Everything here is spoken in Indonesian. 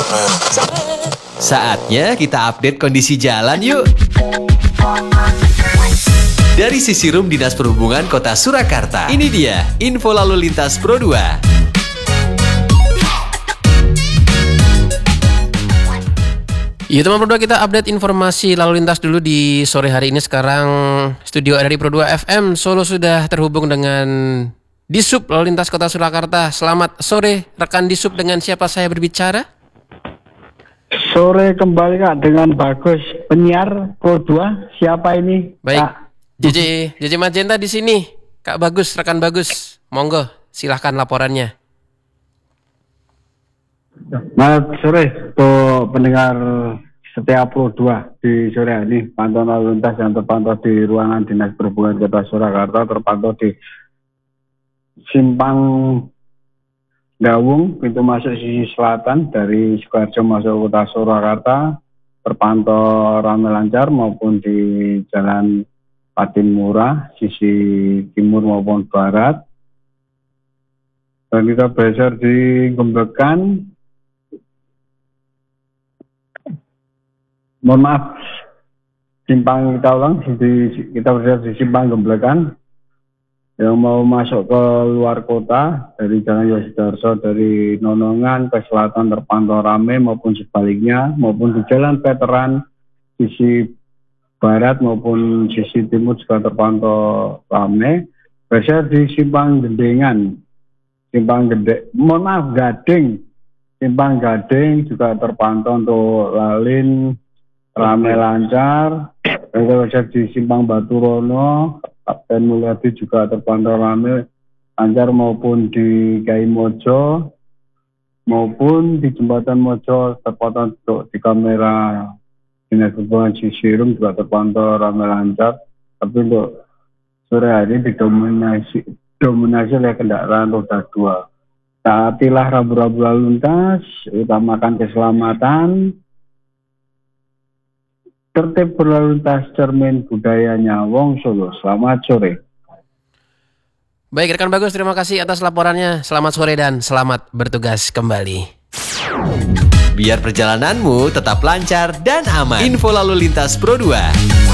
Saatnya kita update kondisi jalan yuk. Dari sisi Rum Dinas Perhubungan Kota Surakarta, ini dia info lalu lintas Pro 2. Ya teman Pro 2, kita update informasi lalu lintas dulu di sore hari ini. Sekarang studio RRI Pro 2 FM Solo sudah terhubung dengan Disub Lalu Lintas Kota Surakarta. Selamat sore rekan Disub, dengan siapa saya berbicara? Sore kembali Kak dengan Bagus, penyiar Pro 2. Siapa ini? Baik, Kak. JJ Magenta di sini. Kak Bagus, rekan Bagus, monggo silahkan laporannya. Selamat sore untuk pendengar setia Pro 2 di sore hari ini. Pantauan lalu lintas yang terpantau di ruangan Dinas Perhubungan Kota Surakarta terpantau di Simpang Dawung, pintu masuk sisi selatan dari Sukoharjo masuk Kota Surakarta, terpantau ramai lancar, maupun di Jalan Patimura sisi timur maupun barat. Dan kita bergeser di Gemblekan. Mohon maaf, simpang kita ulang, kita bergeser di Simpang Gemblekan. Yang mau masuk ke luar kota dari Jalan Yosudarso dari Nonongan ke selatan terpantau ramai, maupun sebaliknya, maupun di Jalan Veteran sisi barat maupun sisi timur juga terpantau ramai. Bergeser di Simpang Gendengan, Gading, Simpang Gading juga terpantau untuk lalin ramai lancar. Bergeser di Simpang Baturono, Kapten Mulyadi juga terpantau ramai lancar, maupun di Gai Mojo maupun di Jembatan Mojo terpantau untuk di kamera Dinas Perhubungan Sisirum juga terpantau ramai lancar. Tapi untuk sore hari didominasi oleh kendaraan roda 2. Taatilah rambu-rambu lalu lintas, utamakan keselamatan, tertib berlalu lintas, cermin budayanya Wong Solo. Selamat sore. Baik rekan Bagus, terima kasih atas laporannya. Selamat sore dan selamat bertugas kembali. Biar perjalananmu tetap lancar dan aman. Info lalu lintas Pro 2.